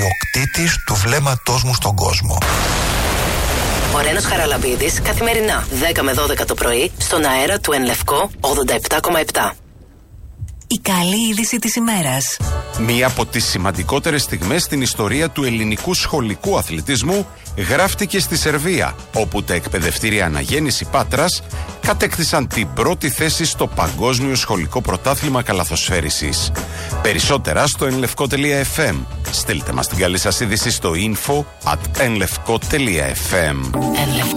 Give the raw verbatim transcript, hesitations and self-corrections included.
ιδιοκτήτης του βλέμματός μου στον κόσμο. Ο Ρένος Χαραλαμπίδης καθημερινά δέκα με δώδεκα το πρωί στον αέρα του Εν Λευκό ογδόντα επτά κόμμα επτά. Η καλή είδηση της ημέρας. Μία από τις σημαντικότερες στιγμές στην ιστορία του ελληνικού σχολικού αθλητισμού γράφτηκε στη Σερβία, όπου τα εκπαιδευτήρια Αναγέννηση Πάτρας κατέκτησαν την πρώτη θέση στο Παγκόσμιο Σχολικό Πρωτάθλημα Καλαθοσφαίρισης. Περισσότερα στο ενλευκό τελεία εφ εμ. Στείλτε μας την καλή σας είδηση στο info at enlevko.fm.